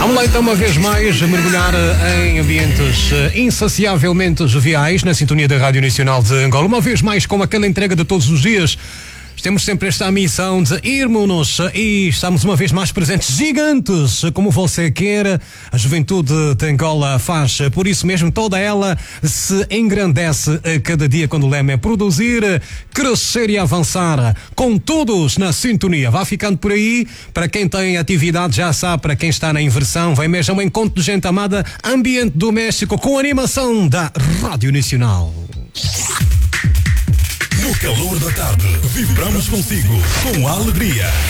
Vamos lá então uma vez mais a mergulhar em ambientes insaciavelmente joviais na sintonia da Rádio Nacional de Angola. Uma vez mais com aquela entrega de todos os dias. Temos sempre esta missão de irmos e estamos uma vez mais presentes, gigantes, como você quer. A juventude de Angola faz, por isso mesmo, toda ela se engrandece a cada dia quando o lema é produzir, crescer e avançar, com todos na sintonia. Vá ficando por aí, para quem tem atividade já sabe, para quem está na inversão, vem mesmo um encontro de gente amada, ambiente doméstico com animação da Rádio Nacional. No calor da tarde, vibramos consigo com a alegria.